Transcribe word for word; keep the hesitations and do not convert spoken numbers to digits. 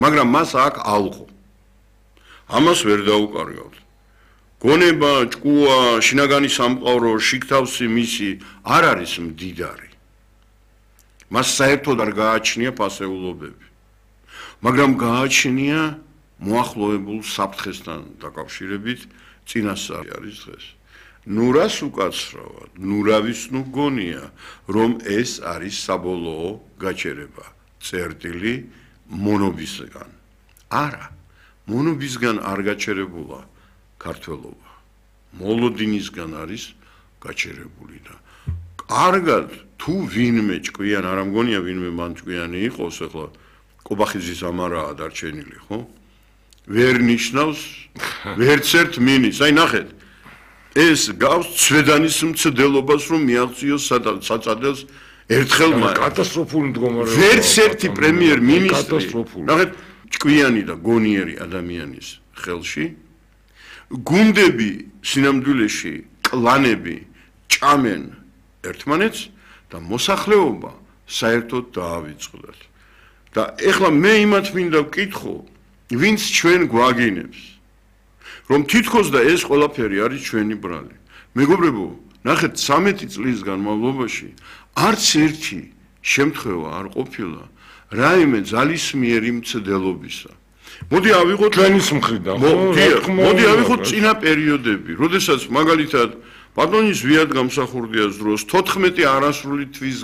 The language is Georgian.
მაგრამ მას აქ ალყო. ამას ვერ დაუკარგავთ. გონება, ჭკუა, შინაგანი სამყარო, შიგთავსი მისი არ არის მდიდარი. მას საერთოდ არ გააჩნია პასეულობები. მაგრამ გააჩნია მოახლოებულ საფრთხესთან დაკავშირებით წინასწარი არის დღეს. ნურას უკაცრავად, ნურავის ნუ გონია, რომ ეს არის საბოლოო გაჩერება, წერტილი მონობისგან. არა, მონობისგან არ გაჩერებულა ქართველობა. მოლოდინისგან არის გაჩერებული და კარგად თუ ვინმე ჭკვიან, არ ამგონია ვინმე მან ჭკვიანი იყოს, ახლა კობახიძის ამარაა დარჩენილი, ხო? ვერ ნიშნავს ვერც ერთ მინისტრს. აი ნახეთ, ეს გავს ცვედანის მცდელობას რომ მიაღწიოს საწადელს ერთხელ მაგრამ კატასტროფული მდგომარეობა. ვერც ერთი პრემიერ-მინისტრი, ნახეთ, ჭკვიანი და გონიერი ადამიანის ხელში გუნდები სინამდვილეში კლანები ჭამენ ერთმანეთს და მოსახლეობა საერთოდ დაავიწყდათ. და ეხლა მე იმათ მინდა ვკითხო, ვინც ჩვენ გვაგინებს, რომ თითქოს და ეს ყველაფერი არის ჩვენი ბრალი. მეგობრებო, ნახეთ, ცამეტი წლის განმავლობაში არც ერთი შემთხვევა არ ყოფილა რაიმე ძალისმიერი მცდელობისა. მოდი ავიღოთ ჩვენის მხრიდან, ხო? მოდი ავიღოთ წინა პერიოდები, როდესაც მაგალითად ბატონის ვიად გამსახურდიას დროს თოთხმეტი არასრული თვის